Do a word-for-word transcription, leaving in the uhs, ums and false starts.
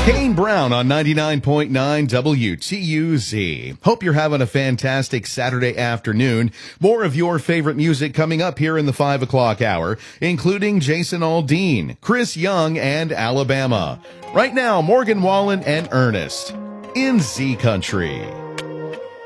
Kane Brown on ninety-nine point nine W T U Z. Hope you're having a fantastic Saturday afternoon. More of your favorite music coming up here in the five o'clock hour, including Jason Aldean, Chris Young, and Alabama. Right now, Morgan Wallen and Ernest in Z Country.